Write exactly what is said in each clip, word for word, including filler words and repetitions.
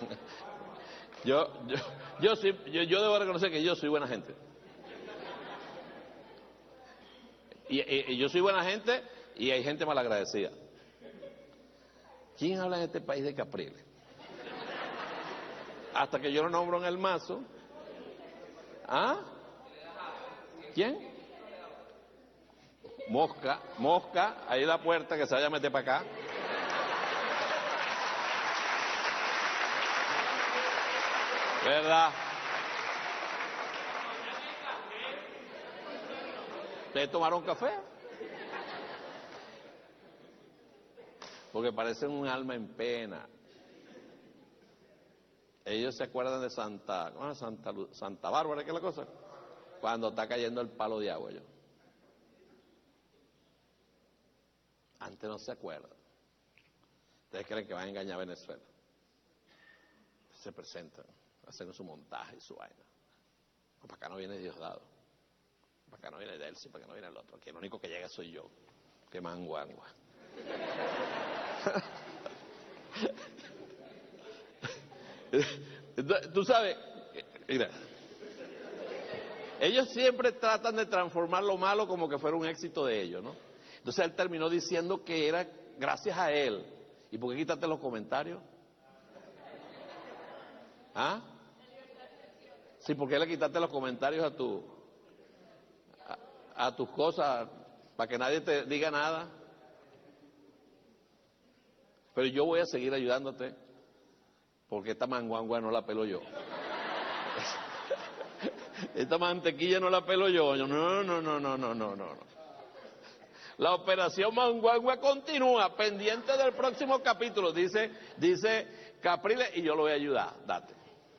Yo, yo, yo, soy, yo, yo debo reconocer que yo soy buena gente. Y, y, y yo soy buena gente y hay gente malagradecida. ¿Quién habla en este país de Capriles? Hasta que yo lo nombro en el mazo. ¿Ah? ¿Quién? Mosca, Mosca, ahí la puerta que se vaya a meter para acá. ¿Verdad? ¿Ustedes tomaron café? Porque parecen un alma en pena. Ellos se acuerdan de Santa, ¿cómo es? Santa, Santa Bárbara, ¿qué es la cosa? Cuando está cayendo el palo de agua, yo. Antes no se acuerdan. Ustedes creen que van a engañar a Venezuela. Se presentan, hacen su montaje y su vaina. No, para acá no viene Diosdado. Para acá no viene Delcy, para acá no viene el otro. Aquí el único que llega soy yo. Que manguangua. Tú sabes, mira, ellos siempre tratan de transformar lo malo como que fuera un éxito de ellos, ¿no? Entonces él terminó diciendo que era gracias a él. ¿Y por qué quitaste los comentarios? ¿Ah? Sí, ¿por qué le quitaste los comentarios a tu a, a tus cosas para que nadie te diga nada? Pero yo voy a seguir ayudándote porque esta manguangua no la pelo yo. Esta mantequilla no la pelo yo. No, no, no, no, no, no, no, no. La operación manguangua continúa, pendiente del próximo capítulo, dice, dice Capriles, y yo lo voy a ayudar. Date.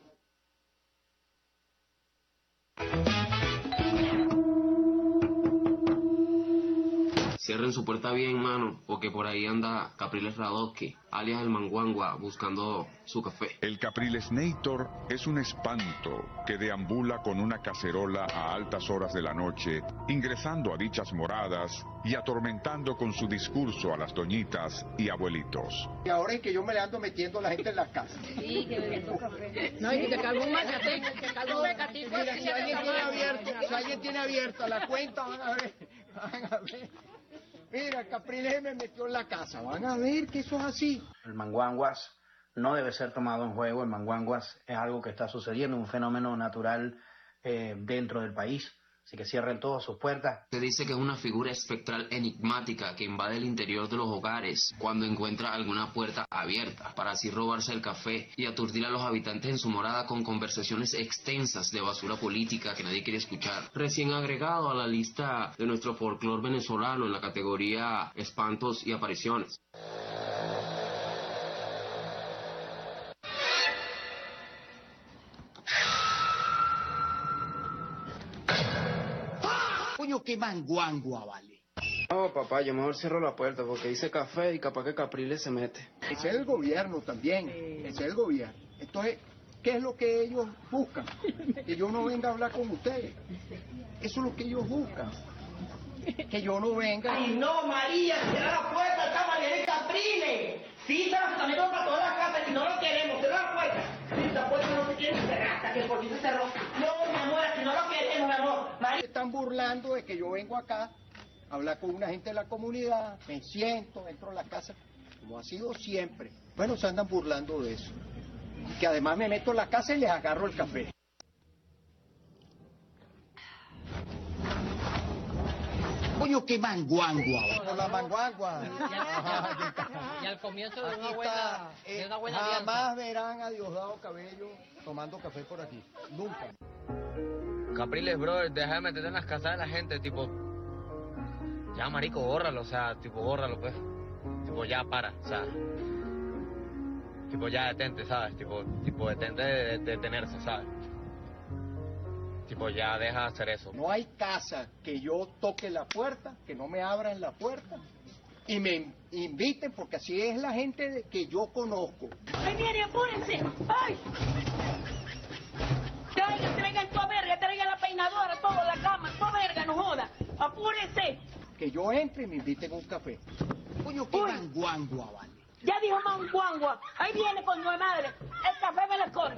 Cierren su puerta bien, mano, porque por ahí anda Capriles Radosky, alias el Manguangua, buscando su café. El Caprilesnator es un espanto que deambula con una cacerola a altas horas de la noche, ingresando a dichas moradas y atormentando con su discurso a las doñitas y abuelitos. Y ahora es que yo me le ando metiendo a la gente en la casa. Sí, que bebiendo café. No, y que te cargo un macate, que cargo un macatico. Mira, si alguien tiene abierto, si alguien tiene abierta la cuenta, van a ver, van a ver. Mira, Capriles me metió en la casa, van a ver que eso es así. El manguanguas no debe ser tomado en juego, el manguanguas es algo que está sucediendo, un fenómeno natural eh, dentro del país, así que cierren todas sus puertas. Se dice que es una figura espectral enigmática que invade el interior de los hogares cuando encuentra alguna puerta abierta, para así robarse el café y aturdir a los habitantes en su morada con conversaciones extensas de basura política que nadie quiere escuchar. Recién agregado a la lista de nuestro folclore venezolano en la categoría espantos y apariciones. Coño, qué manguangua, vale. No, papá, yo mejor cierro la puerta porque dice café y capaz que Capriles se mete. Ese es el gobierno también, ese es el gobierno. Entonces, ¿qué es lo que ellos buscan? Que yo no venga a hablar con ustedes. Eso es lo que ellos buscan. Que yo no venga. Ay, no, María, cierra la puerta, está María de Capriles. Sí, se la también para todas las casas y no lo queremos, cierra la puerta. Sí, la puerta no se quiere cerrar hasta que el policía cerró. No, mi amor, si no lo queremos, mi amor. María. Se están burlando de que yo vengo acá a hablar con una gente de la comunidad, me siento, entro a la casa, como ha sido siempre. Bueno, se andan burlando de eso. Y que además me meto en la casa y les agarro el café. Coño, qué manguangua. Por la manguangua. Y al comienzo de Aquí una está, buena, eh, de una buena jamás alianza. verán a Diosdado Cabello tomando café por aquí. Nunca. Capriles, brother, deja de meterte en las casas de la gente, tipo... Ya, marico, bórralo, o sea, tipo, bórralo, pues. Tipo, ya, para, o sea... Tipo, ya, detente, ¿sabes? Tipo, tipo detente de, de, de detenerse, ¿sabes? Tipo, ya deja de hacer eso. No hay casa que yo toque la puerta, que no me abran la puerta y me inviten, porque así es la gente de que yo conozco. ¡Ay, viene, apúrense! ¡Ay! Traigan, traigan toda verga, traigan la peinadora, toda la cama, toda verga, no joda. ¡Apúrense! Que yo entre y me inviten un café. Coño, qué Uy. manguangua, vale. Ya dijo Manguangua. Ahí viene con nueva madre. El café me lo esconde.